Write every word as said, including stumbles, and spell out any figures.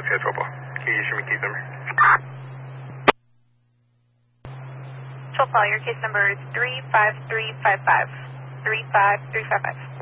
Sierra twelve Ball. Can you issue me case number? twelve Ball, your case number is three five three five five. three five three five five.